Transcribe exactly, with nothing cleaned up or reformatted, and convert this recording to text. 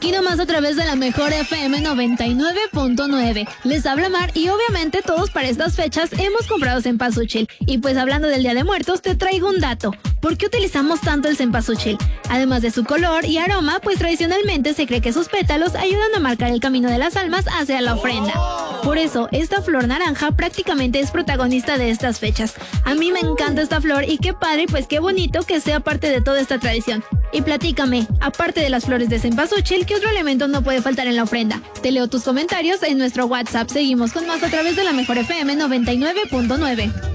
Aquí nomás a través de la mejor F M noventa y nueve punto nueve. Les habla Mar y obviamente todos para estas fechas hemos comprado cempasúchil. Y pues hablando del Día de Muertos, te traigo un dato. ¿Por qué utilizamos tanto el cempasúchil? Además de su color y aroma, pues tradicionalmente se cree que sus pétalos ayudan a marcar el camino de las almas hacia la ofrenda. Por eso, esta flor naranja prácticamente es protagonista de estas fechas. A mí me encanta esta flor y qué padre, pues qué bonito que sea parte de toda esta tradición. Y platícame, aparte de las flores de cempasúchil, ¿qué otro elemento no puede faltar en la ofrenda? Te leo tus comentarios en nuestro WhatsApp. Seguimos con más a través de la mejor F M noventa y nueve punto nueve.